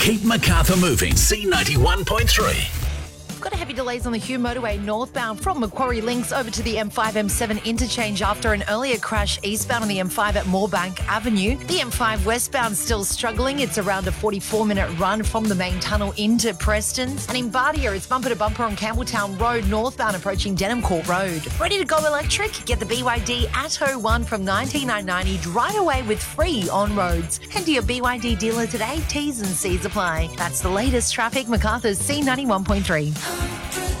Keep Macarthur moving. C91.3. Got heavy delays on the Hume motorway northbound from Macquarie Links over to the M5-M7 interchange after an earlier crash eastbound on the M5 at Moorebank Avenue. The M5 westbound still struggling. It's around a 44-minute run from the main tunnel into Prestons. And in Bardia, it's bumper to bumper on Campbelltown Road northbound approaching Denham Court Road. Ready to go electric? Get the BYD Atto 1 from $19,990 right away with free on roads. Head to your BYD dealer today. T's and C's apply. That's the latest traffic. Macarthur's C91.3.